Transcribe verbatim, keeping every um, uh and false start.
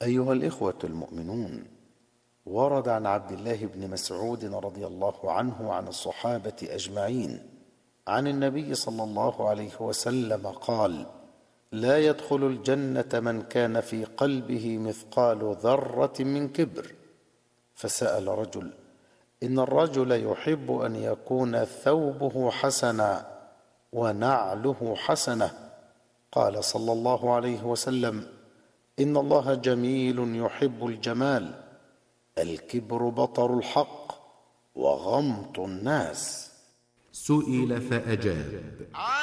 أيها الإخوة المؤمنون، ورد عن عبد الله بن مسعود رضي الله عنه عن الصحابة أجمعين عن النبي صلى الله عليه وسلم قال: لا يدخل الجنة من كان في قلبه مثقال ذرة من كبر. فسأل رجل: إن الرجل يحب أن يكون ثوبه حسنا ونعله حسنة. قال صلى الله عليه وسلم: إن الله جميل يحب الجمال. الكبر بطر الحق وغمط الناس. سئل فأجاب: